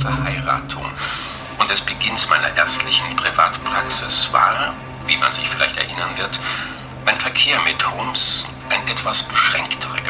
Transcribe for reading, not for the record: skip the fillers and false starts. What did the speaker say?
Verheiratung und des Beginns meiner ärztlichen Privatpraxis war, wie man sich vielleicht erinnern wird, mein Verkehr mit Holmes ein etwas beschränkterer